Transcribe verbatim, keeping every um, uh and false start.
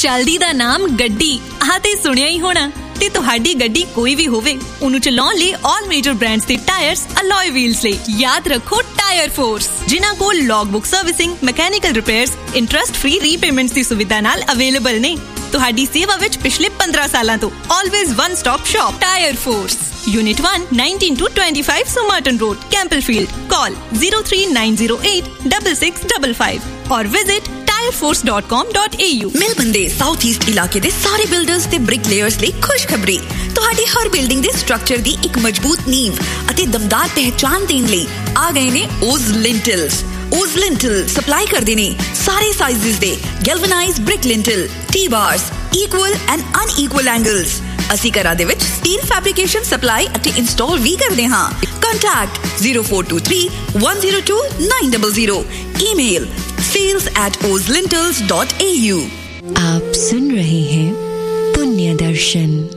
ਚੱਲਦੀ ਦਾ ਨਾਮ ਗੱਡੀ ਆਹ ਤੇ ਸੁਣਿਆ ਹੀ ਹੋਣਾ ਤੇ ਤੁਹਾਡੀ ਗੱਡੀ ਕੋਈ ਵੀ ਹੋਵੇ ਉਹਨੂੰ ਚਲਾਉਣ ਲਈ all major brands ਦੇ ਟਾਇਰਸ alloy wheels ਲਈ ਯਾਦ ਰੱਖੋ ਟਾਇਰ ਫੋਰਸ ਜਿਨ੍ਹਾਂ ਕੋਲ logbook servicing mechanical repairs interest free repayments ਦੀ ਸੁਵਿਧਾ ਨਾਲ ਅਵੇਲੇਬਲ ਨੇ ਤੁਹਾਡੀ ਸੇਵਾ ਵਿੱਚ ਪਿਛਲੇ ਪੰਦਰਾਂ ਸਾਲਾਂ ਤੋਂ always one stop shop tyre force Unit one, nineteen to twenty-five Somerton Road, Campbellfield. Call zero three nine zero eight six six five five or visit tire force dot com dot a u. Melbourne ਦੇ south East ਇਲਾਕੇ ਦੇ ਸਾਰੇ builders ਤੇ ਬ੍ਰਿਕਲੇਅਰਸ ਲਈ ਖੁਸ਼ਖਬਰੀ ਤੁਹਾਡੀ ਹਰ building ਦੇ structure ਦੀ ਇੱਕ ਮਜ਼ਬੂਤ ਨੀਂਵ ਅਤੇ ਦਮਦਾਰ ਪਹਿਚਾਨ ਦੇਣ ਲਈ ਆ ਗਏ ਨੇ Oz Lintels. Oz Lintel supply ਕਰਦੇ ਨੇ ਸਾਰੇ ਸਾਈਜ਼ਸ ਦੇ ਗੈਲਵਨਾਈਜ਼ਡ brick ਲਿੰਟਲ, T-bars, equal and unequal angles. ਅਸੀਂ ਘਰਾਂ ਦੇ ਵਿੱਚ ਸਟੀਲ ਫੈਬਰਿਕੇਸ਼ਨ ਸਪਲਾਈ ਅਤੇ ਇੰਸਟਾਲ ਵੀ ਕਰਦੇ ਹਾਂ contact zero four two three one zero two nine zero zero email sales at oz lintels dot a u। आप सुन रहे हैं पुण्य दर्शन।